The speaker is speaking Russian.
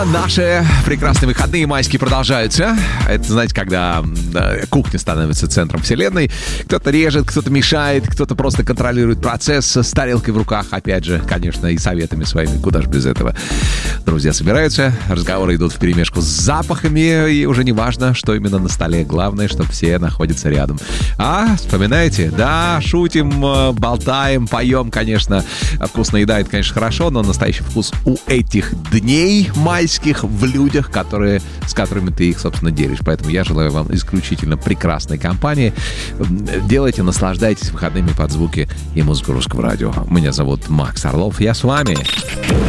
наши прекрасные выходные майские продолжаются. Это, знаете, когда кухня становится центром вселенной. Кто-то режет, кто-то мешает, кто-то просто контролирует процесс с тарелкой в руках. Опять же, конечно, и советами своими. Куда же без этого? Друзья собираются, разговоры идут вперемешку с запахами. И уже не важно, что именно на столе. Главное, чтобы все находятся рядом. Вспоминаете? Да, шутим, болтаем, поем, конечно. Вкусно еда, это, конечно, хорошо, но настоящий вкус у этих дней майских в людях, с которыми ты их, собственно, делишь. Поэтому я желаю вам исключительно прекрасной компании. Делайте, наслаждайтесь выходными под звуки и музыку русского радио. Меня зовут Макс Орлов, я с вами.